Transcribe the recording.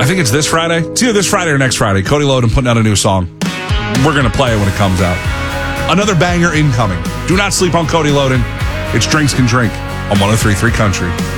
think it's this Friday. It's either this Friday or next Friday. Cody Loden putting out a new song. We're going to play it when it comes out. Another banger incoming. Do not sleep on Cody Loden. It's Drinks Can Drink on 103.3 Country.